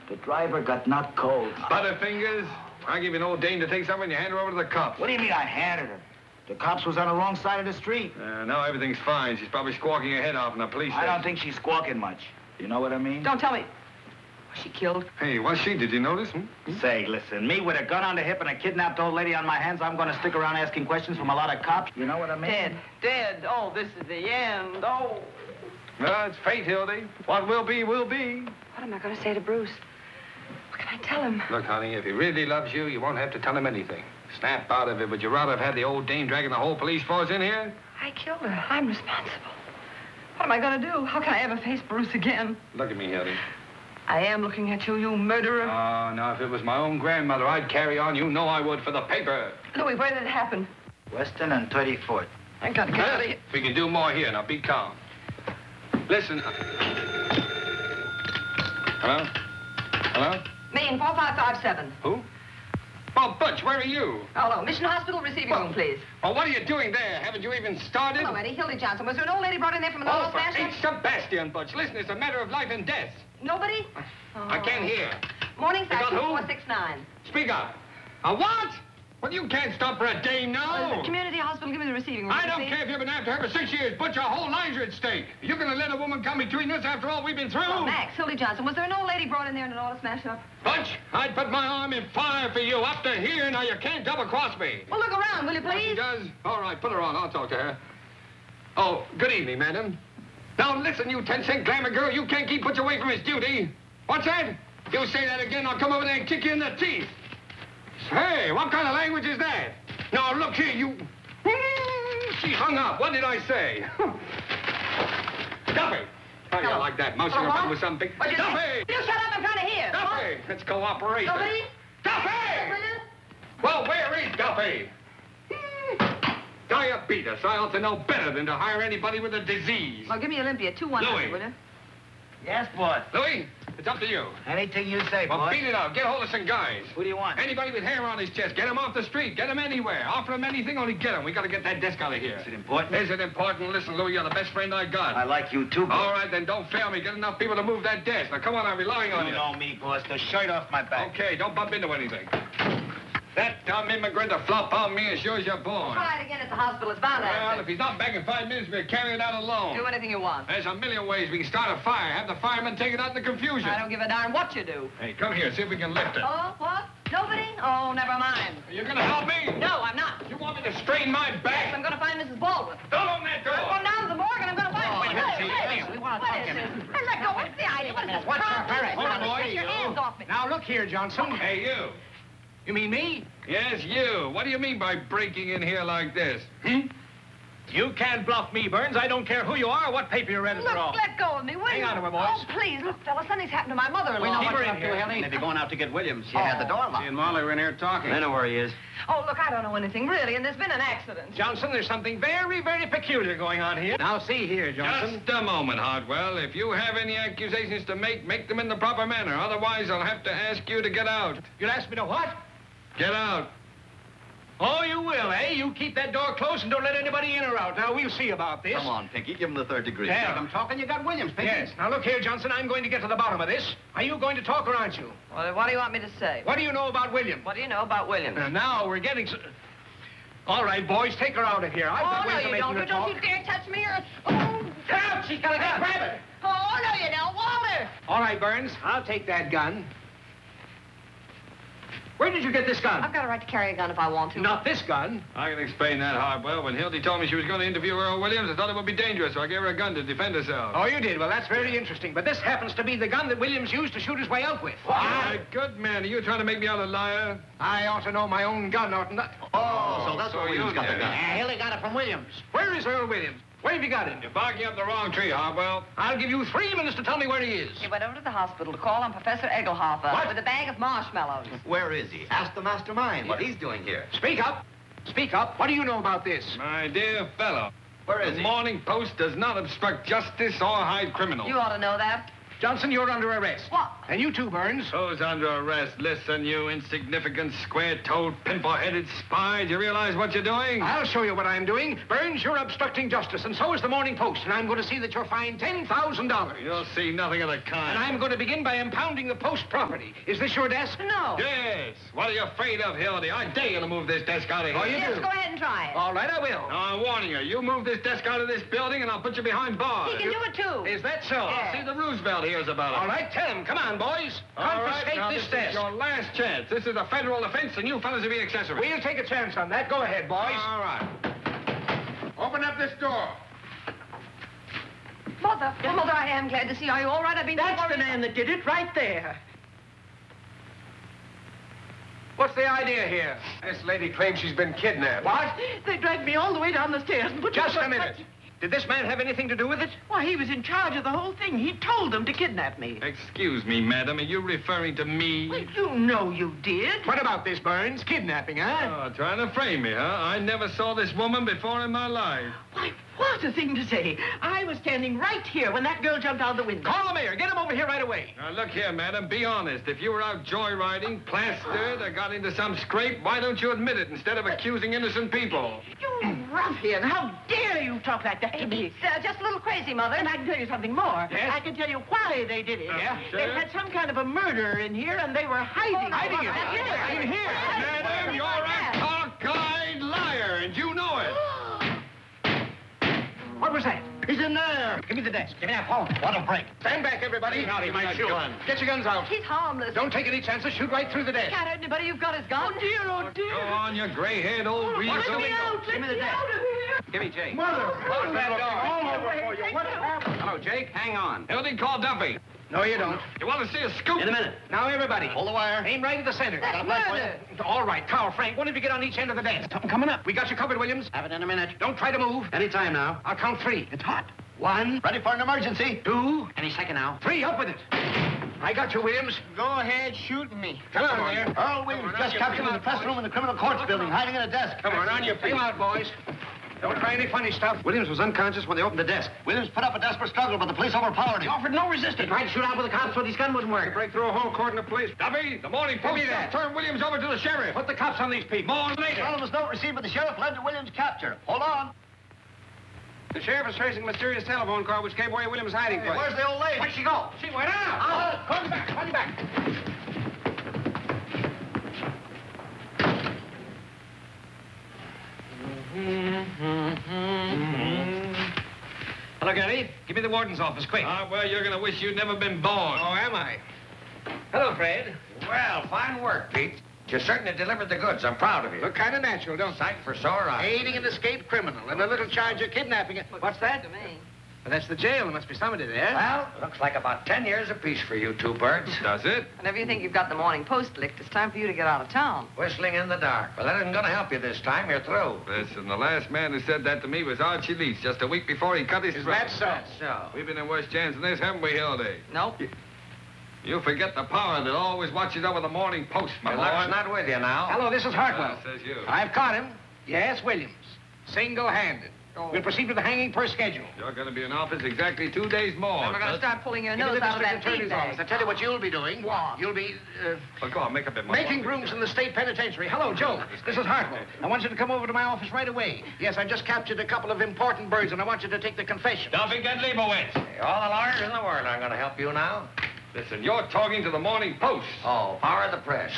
The driver got knocked cold. Butterfingers, I give you an old dame to take something and you hand her over to the cops. What do you mean I handed her? The cops was on the wrong side of the street. Now everything's fine. She's probably squawking her head off in the police I station. don't think she's squawking much. You know what I mean? Don't tell me. Was she killed? Hey, was she? Did you notice? Say, listen, me with a gun on the hip and a kidnapped old lady on my hands, I'm gonna stick around asking questions from a lot of cops. You know what I mean? Dead. Oh, this is the end. Oh. No, it's fate, Hildy. What will be, will be. What am I going to say to Bruce? What can I tell him? Look, honey, if he really loves you, you won't have to tell him anything. Snap out of it. Would you rather have had the old dame dragging the whole police force in here? I killed her. I'm responsible. What am I going to do? How can I ever face Bruce again? Look at me, Hildy. I am looking at you, you murderer. Oh, now, if it was my own grandmother, I'd carry on. You know I would for the paper. Louis, where did it happen? Weston and 34th. I got to get out of here. We can do more here. Now, be calm. Listen. Hello? Hello? Main 4557. Who? Oh, Butch, where are you? Hello, Mission Hospital receiving room, please. Oh, what are you doing there? Haven't you even started? Hello, Eddie. Hildy Johnson. Was there an old lady brought in there from an Oh, old for fashion? H. Sebastian, Butch. Listen, it's a matter of life and death. Nobody? I can't hear. Morning, You got section who? 469. Speak up. A what? Well, you can't stop for a dame now. Community hospital, give me the receiving room. I don't please. care if you've been after her for 6 years, Butch. Your whole lives are at stake. You're going to let a woman come between us after all we've been through? Oh, Max, Hildy Johnson. Was there an old lady brought in there in an auto smash-up? Butch, I'd put my arm in fire for you up to here. Now, you can't double-cross me. Well, look around, will you, She please? does? All right, put her on. I'll talk to her. Oh, good evening, madam. Now, listen, you 10-cent glamour girl. You can't keep Butch away from his duty. What's that? You say that again, I'll come over there and kick you in the teeth. Hey, what kind of language is that? Now, look here, you... She hung up. What did I say? Duffy! How do you like that? Mousing around with some big... What'd you say? Duffy! You shut up, I'm trying to hear. Duffy! It's cooperation. Nobody? Duffy! Well, where is Duffy? Diabetes. I ought to know better than to hire anybody with a disease. Well, give me Olympia, 2-1, Louis. will you? Yes, boss. Louis, it's up to you. Anything you say, Well, boss. beat it out. Get hold of some guys. Who do you want? Anybody with hair on his chest, get him off the street. Get him anywhere. Offer him anything, only get him. We got to get that desk out of here. Is it important? Is it important? Listen, Louis, you're the best friend I got. I like you too, boss. All right, then don't fail me. Get enough people to move that desk. Now, come on, I'm relying on You you. know me, boss. The shirt off my back. Okay, don't bump into anything. That dumb immigrant to flop on me as sure as you're born. Try it again at the hospital. It's bound to Well, happen. if he's not back in 5 minutes, we'll carry it out alone. Do anything you want. There's a million ways we can start a fire. Have the firemen take it out in the confusion. I don't give a darn what you do. Hey, come here. See if we can lift it. Oh, what? Nobody? Oh, never mind. You're going to help me? No, I'm not. You want me to strain my Yes, back? I'm going to find Mrs. Baldwin. Don't open that door. I'm going down to the morgue and I'm going to find her. wait a minute, see, Hey, we wanna what talk is to this? him. Hey, let go. What's the idea? What is this? What's Problem? up? All right, hold on, boy. Get your hands off me. Now, look here, Johnson. Hey, you. You mean me? Yes, you. What do you mean by breaking in here like this? You can't bluff me, Burns. I don't care who you are or what paper you read Look, at all. let go of me, will you? Hang on to her, boys. Oh, please. Look, fella, something's happened to my mother-in-law. We know Keep what's her up in to, here. Helene. Maybe going out to get Williams. She had the door She and Molly were in here talking. I know where he is. Oh, look, I don't know anything, really, and there's been an accident. Johnson, there's something very, very peculiar going on here. Now, see here, Johnson. Just a moment, Hartwell. If you have any accusations to make them in the proper manner. Otherwise, I'll have to ask you to get out. You'll ask me to what? Get out. Oh, you will, eh? You keep that door closed and don't let anybody in or out. Now, we'll see about this. Come on, Pinky. Give him the 3rd degree. Yeah. I'm talking. You got Williams, Pinky. Yes. Now, look here, Johnson. I'm going to get to the bottom of this. Are you going to talk or aren't you? Well, what do you want me to say? What do you know about Williams? What do you know about Williams? Now we're getting... All right, boys, take her out of here. I've got Oh, no, ways of you making don't. her You don't talk. you dare touch me or... Oh, Out! She's got a gun. Grab it. oh, no, you don't. Walter! All right, Burns, I'll take that gun. Where did you get this gun? I've got a right to carry a gun if I want to. Not this gun. I can explain that, Hartwell. When Hildy told me she was going to interview Earl Williams, I thought it would be dangerous, so I gave her a gun to defend herself. Oh, you did? Well, that's very interesting. But this happens to be the gun that Williams used to shoot his way out with. Good man. Are you trying to make me out a liar? I ought to know my own gun, oughtn't I? Oh, so that's so where Williams you got the did. gun. Hilly got it from Williams. Where is Earl Williams? Where have you got him? You're barking up the wrong tree, Hartwell. I'll give you 3 minutes to tell me where he is. He went over to the hospital to call on Professor Egelhofer What? with a bag of marshmallows. Where is he? Ask the mastermind what he's doing here. Speak up. Speak up. What do you know about this? My dear fellow, Where is the he? Morning Post does not obstruct justice or hide criminals. You ought to know that. Johnson, you're under arrest. What? And you too, Burns. Who's under arrest? Listen, you insignificant, square-toed, pimple-headed spy. Do you realize what you're doing? I'll show you what I'm doing. Burns, you're obstructing justice, and so is the Morning Post. And I'm going to see that you're fined $10,000. You'll see nothing of the And kind. I'm going to begin by impounding the Post property. Is this your desk? No. Yes. What are you afraid of, Hildy? I dare you to move this desk out of here. Oh, you Yes, do. go ahead and try it. All right, I will. Now, I'm warning you. You move this desk out of this building, and I'll put you behind bars. He can do it, too. Is that so? Yeah. See, the Roosevelt hears about it. All right, tell him. Come on, boys. All right, Confiscate now, this is desk. your last chance. This is a federal offense, and you fellas will be accessories. We'll take a chance on that. Go ahead, boys. All right. Open up this door. Mother. Oh, Mother, I am glad to see you. Are you all right? I've been so That's the worried. man that did it right there. What's the idea here? This lady claims she's been kidnapped. What? They dragged me all the way down the stairs and put me Just in a minute. Did this man have anything to do with it? Why, he was in charge of the whole thing. He told them to kidnap me. Excuse me, madam. Are you referring to me? Well, you know you did. What about this, Burns? Kidnapping, huh? Oh, trying to frame me, huh? I never saw this woman before in my life. Why, what a thing to say. I was standing right here when that girl jumped out the window. Call the mayor. Get him over here right away. Now, look here, madam. Be honest. If you were out joyriding, plastered, or got into some scrape, why don't you admit it instead of accusing innocent people? You ruffian, how dare you talk like that to me? It's just a little crazy, Mother. And I can tell you something more. Yes? I can tell you why they did it. Yeah? They had some kind of a murder in here, and they were hiding. Hiding it. Yes. In here. Madam, you're a cockeyed liar, and you know it. What was that? He's in there. Give me the desk. Give me that phone. What a break. Stand back, everybody. Now he might shoot. Get your guns out. He's harmless. Don't take any chances. Shoot right through the desk. Can't hurt anybody. You've got his gun. Oh, dear, oh, dear. Go on, you gray-haired old weasel. Let me out. Give me the Let me desk. out of here. Give me Jake. Mother. Close that door. All over for you. What happened? Hello, Jake. Hang on. Hildy, call Duffy. No, you don't. You want to see a scoop? In a minute. Now, everybody. Hold the wire. Aim right at the center. That's murder. All right, Carl, Frank, one of you get on each end of the desk. Something coming up. We got you covered, Williams. Have it in a minute. Don't try to move. Any time now. I'll count 3. It's hot. 1, Ready for an emergency. 2, Any second now. 3. Up with it. I got you, Williams. Go ahead, shoot me. Come on there. Earl Williams just captured in the press room in the criminal courts building, hiding in a desk. Come on your feet. Come out, boys. Don't try any funny stuff. Williams was unconscious when they opened the desk. Williams put up a desperate struggle, but the police overpowered He him. offered no resistance. He tried to shoot out with the cops, but his gun wouldn't work. Break through a whole cordon of police. Duffy, the Morning Give me Post that. just turned Williams over to the sheriff. Put the cops on these people. More later. Anonymous note received by the sheriff led to Williams' capture. Hold on. The sheriff is tracing a mysterious telephone call which gave away Williams' hiding place. Where's the old lady? Where'd she go? She went out. Come back. Come back. Hello, Gary. Give me the warden's office, quick. Well, you're going to wish you'd never been born. Oh, am I? Hello, Fred. Well, fine work, Pete. You certainly delivered the goods. I'm proud of you. Look kind of natural, don't Sight for sore eyes. Aiding an escaped criminal and a little charge of kidnapping. What's that? To me. Well, that's the jail. There must be somebody there. Well, looks like about 10 years apiece for you two birds. Does it? Whenever you think you've got the Morning Post licked, it's time for you to get out of town. Whistling in the dark. Well, that isn't going to help you this time. You're through. Listen, the last man who said that to me was Archie Leach just a week before he cut his Is throat. that so? So, We've been in worse jams than this, haven't we, Hildy? Nope. You forget the power that always watches over the Morning Post, my your boy. luck's not with you now. Hello, this is Hartwell. Says you. I've caught him. Yes, Williams. Single-handed. We'll proceed with the hanging per schedule. You're going to be in office exactly 2 days more. Then we're going to start pulling your Into nose the out of district that attorney's office. I beanbag. tell you what you'll be doing. What? You'll be Well, go on, make a bit more. making rooms in the state penitentiary. Hello, Joe. This is Hartwell. I want you to come over to my office right away. Yes, I just captured a couple of important birds, and I want you to take the confession. Duffy, get Leibowitz. All the lawyers in the world aren't going to help you now. Listen, you're talking to the Morning Post. Oh, power of the press.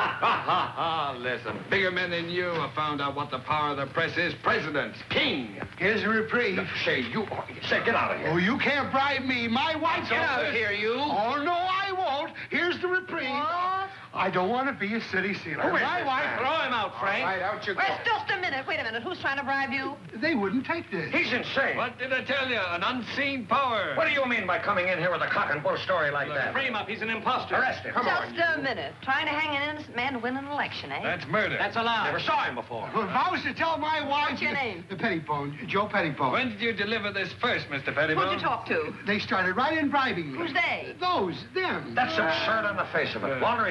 Listen, bigger men than you have found out what the power of the press is. Presidents, king. Here's a reprieve. Say, get out of here. Oh, you can't bribe me. My wife's Get out of here, you. Oh, no, I won't. Here's the reprieve. What? I don't want to be a city sealer. Who is My this wife, man? Throw him out, Frank. All right, out you go. Wait, just a minute. Wait a minute. Who's trying to bribe you? They wouldn't take this. He's insane. What did I tell you? An unseen power. What do you mean by coming in here with a cock and bull story like that? Frame up. He's an imposter. Arrest him. Come on. Just a minute. Trying to hang an innocent man to win an election, eh? That's murder. That's allowed. Never saw him before. Well, if I was to tell my wife... What's your name? Pettibone. Joe Pettibone. When did you deliver this first, Mr. Pettibone? Who'd you talk to? They started right in bribing me. Who's they? Those, them. That's absurd on the face of it. Walter, he's talking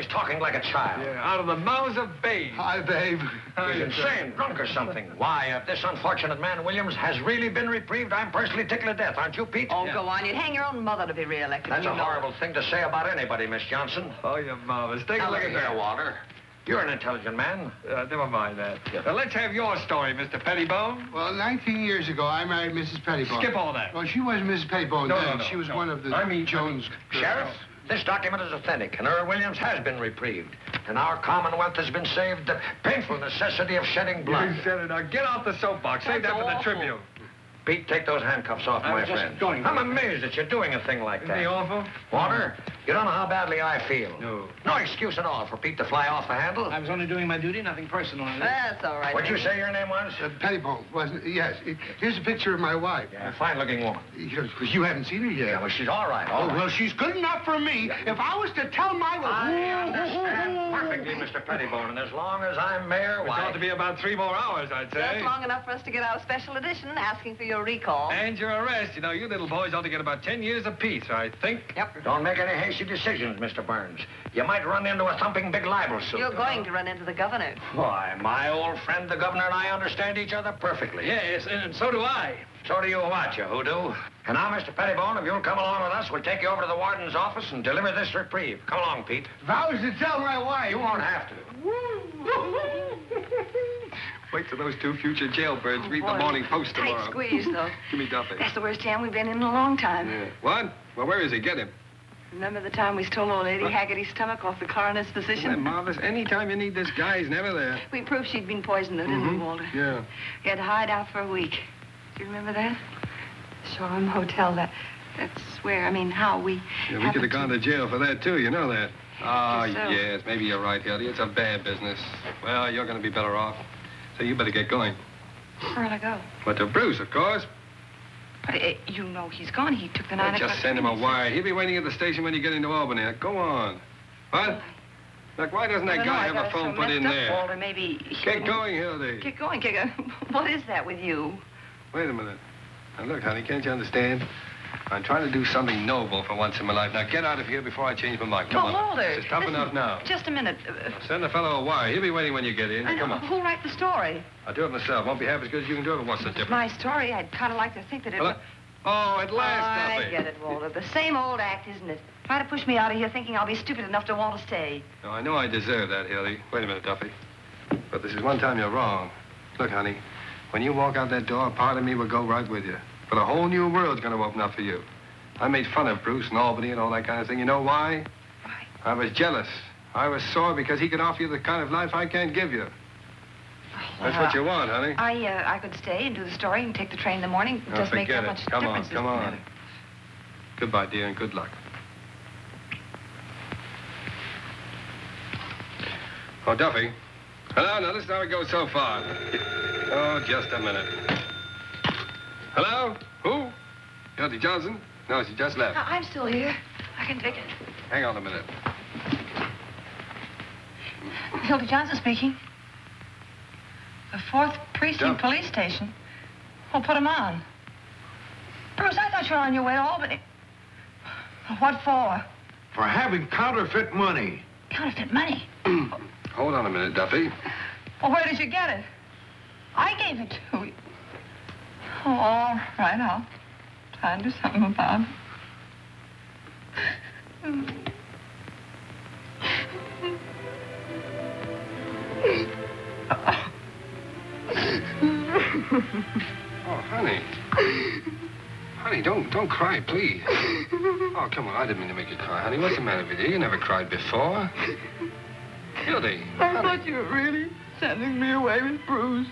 like a child. Yeah, out of the mouths of babes. Hi, babe. He's insane, drunk or something. Why, if this unfortunate man, Williams, has really been reprieved, I'm personally tickled to death, aren't you, Pete? Oh, go on. You'd hang your own mother to be reelected. That's you a know. horrible thing to say about anybody, Miss Johnson. Oh, your marvelous. Take a Now, look look at here, that. Walter. You're an intelligent man. Never mind that. Now, let's have your story, Mr. Pettibone. Well, 19 years ago, I married Mrs. Pettibone. Skip all that. Well, she wasn't Mrs. Pettibone then. She was one of the Jones girls. Sheriff, this document is authentic, and Earl Williams has been reprieved. And our Commonwealth has been saved the painful necessity of shedding blood. You said it. Now, get off the soapbox. Save that for the Tribune. Pete, take those handcuffs off, my friend. I'm amazed that you're doing a thing like that. Isn't he awful? Walter, you don't know how badly I feel. No. No excuse at all for Pete to fly off the handle. I was only doing my duty, nothing personal. That's all right. What'd you say your name was? Pettibone, wasn't it? Yes. Here's a picture of my wife. A fine-looking woman. You haven't seen her yet. Yeah, well, she's all right, all Oh, right. well, she's good enough for me. If I was to tell my... I understand perfectly, Mr. Pettibone, and as long as I'm mayor, It why... ought to be about 3 more hours, I'd say. Just long enough for us to get out a special edition asking for your recall. And your arrest. You know, you little boys ought to get about 10 years apiece, I think. Yep. Don't make any hasty decisions, Mr. Burns. You might run into a thumping big libel suit. You're going to run into the governor. Why, my old friend, the governor, and I understand each other perfectly. Yes, and so do I. So do you what, you hoodoo? And now, Mr. Pettibone, if you'll come along with us, we'll take you over to the warden's office and deliver this reprieve. Come along, Pete. If I was to tell my wife... You won't have to. Wait till those 2 future jailbirds read the Boy, Morning Post tight tomorrow. squeeze, though. Give me Duffy. That's the worst jam we've been in a long time. Yeah. What? Well, where is he? Get him. Remember the time we stole old Lady Haggerty's stomach off the coroner's Isn't that physician? marvelous? Anytime you need this guy, he's never there. We proved she'd been poisoned, though, didn't we, Walter? Yeah. We had to hide out for a week. Do you remember that? Shoreham Hotel, that's where, how we... Yeah, we could have gone to jail for that, too. You know that. Ah, Guess so. yes. Maybe you're right, Hildy. It's a bad business. Well, you're going to be better off. So you better get going. Where'll I go? But to Bruce, of course. But you know he's gone. He took the 9 o'clock Just send him a train. wire. He'll be waiting at the station when you get into Albany. Now, go on. What? Look, why doesn't that guy have a phone put in there? Walter, maybe... Get going, Hildy. Get going, Kika. What is that with you? Wait a minute. Now, look, honey, can't you understand? I'm trying to do something noble for once in my life. Now, get out of here before I change my mind. Come on. Walter. It's tough listen, enough now. Just a minute. Send the fellow a wire. He'll be waiting when you get in. Come on. Who'll write the story? I'll do it myself. Won't be half as good as you can do it, but what's the difference? My story, I'd kind of like to think that it... Hello? Oh, at last, I Duffy. get it, Walter. The same old act, isn't it? Try to push me out of here thinking I'll be stupid enough to want to stay. No, I know I deserve that, Hildy. Wait a minute, Duffy. But this is one time you're wrong. Look, honey, when you walk out that door, part of me will go right with you. But a whole new world's going to open up for you. I made fun of Bruce and Albany and all that kind of thing. You know why? Why? I was jealous. I was sore because he could offer you the kind of life I can't give you. That's what you want, honey. I could stay and do the story and take the train in the morning. It No, doesn't make forget that it. much Come on, difference. come on. Goodbye, dear, and good luck. Oh, Duffy. Hello, now this is how it goes so far. Oh, just a minute. Hello? Who? Hildy Johnson? No, she just left. I'm still here. I can take it. Hang on a minute. Hilda Johnson speaking. The 4th Precinct Dump. Police Station. Well, put him on. Bruce, I thought you were on your way to Albany. What for? For having counterfeit money. Counterfeit money. Hold on a minute, Duffy. Well, where did you get it? I gave it to you. Oh, all right, I'll try and do something about it. Oh, honey. Honey, don't cry, please. Oh, come on. I didn't mean to make you cry, honey. What's the matter with you? You never cried before. Hildy. I thought you were really sending me away with Bruce.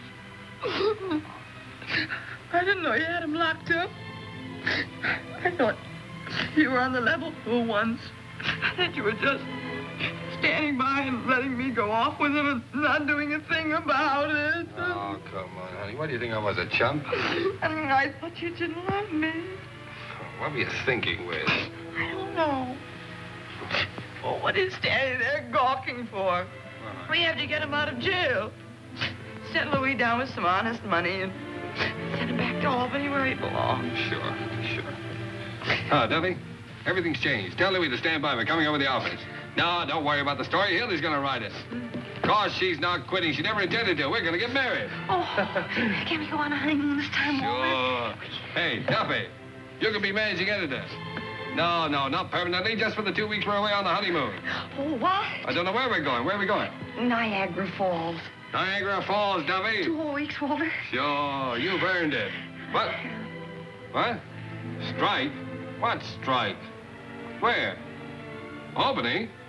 I didn't know you had him locked up. I thought you were on the level for once. I thought you were just standing by and letting me go off with him and not doing a thing about it. Oh, come on, honey. What do you think I was, a chump? And I thought you didn't love me. What were you thinking, Wiz? I don't know. Well, what are you standing there gawking for? We have to get him out of jail. Set Louis down with some honest money and send him back to Albany where he belongs. Sure. Ah, Duffy, everything's changed. Tell Louis to stand by. We're coming over the office. No, don't worry about the story. Hildy's gonna write it. Cause she's not quitting. She never intended to. We're gonna get married. Oh, can we go on a honeymoon this time, Walter? Sure. Hey, Duffy, you can be managing editor. No, not permanently, just for the 2 weeks we're away on the honeymoon. Oh, what? I don't know where we're going. Where are we going? Niagara Falls. Niagara Falls, Duffy. 2 whole weeks, Walter. Sure, you've earned it. What? What? Strike? What strike? Where? Albany?